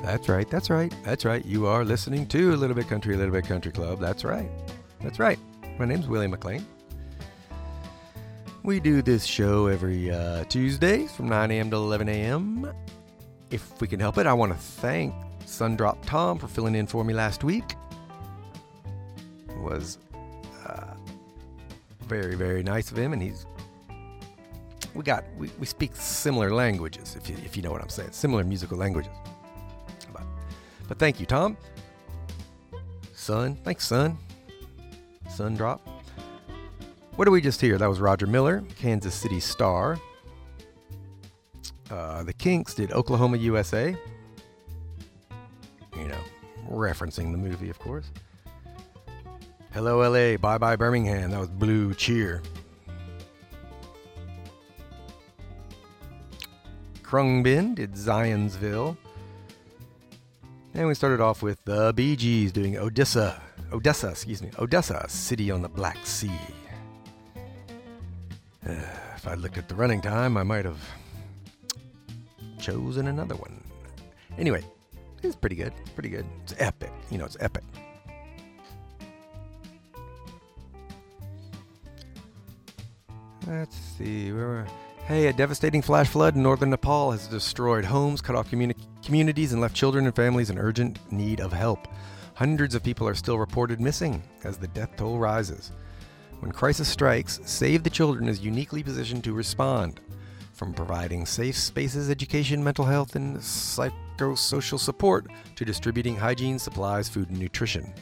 That's right. That's right. That's right. You are listening to Little Bit Country, Little Bit Country Club. That's right. That's right. My name's Willie McLean. We do this show every Tuesdays from 9 a.m. to 11 a.m. If we can help it, I want to thank Sundrop Tom for filling in for me last week. It was very, very nice of him, and we speak similar languages, if you know what I'm saying, similar musical languages. But thank you, Tom. Thanks, Sun Drop. What did we just hear? That was Roger Miller, Kansas City Star. The Kinks did Oklahoma, USA. You know, referencing the movie, of course. Hello, LA, Bye Bye Birmingham. That was Blue Cheer. Krungbin did Zionsville. And we started off with the Bee Gees doing Odessa, City on the Black Sea. If I'd looked at the running time, I might have chosen another one. Anyway, it's pretty good. It's pretty good. It's epic. You know, it's epic. Let's see. Hey, a devastating flash flood in northern Nepal has destroyed homes, cut off communities, and left children and families in urgent need of help. Hundreds of people are still reported missing as the death toll rises. When crisis strikes, Save the Children is uniquely positioned to respond, from providing safe spaces, education, mental health, and psychosocial support to distributing hygiene, supplies, food, and nutrition.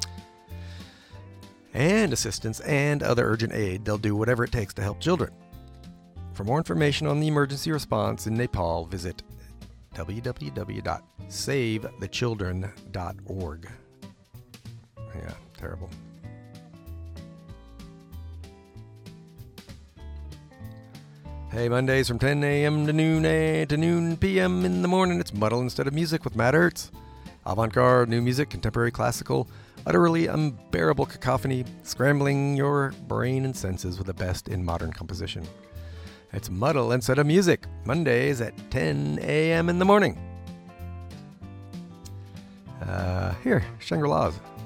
And assistance and other urgent aid. They'll do whatever it takes to help children. For more information on the emergency response in Nepal, visit www.savethechildren.org. Yeah, terrible. Hey, Mondays from 10 a.m. to noon p.m. in the morning, it's Muddle Instead of Music with Matt Ertz. Avant-garde, new music, contemporary classical, utterly unbearable cacophony, scrambling your brain and senses with the best in modern composition. It's Muddle Instead of Music, Mondays at 10 a.m. in the morning. Here, Shangri-La's.